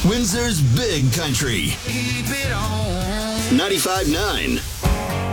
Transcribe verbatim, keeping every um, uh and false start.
Windsor's Big Country. Keep it on. ninety-five point nine.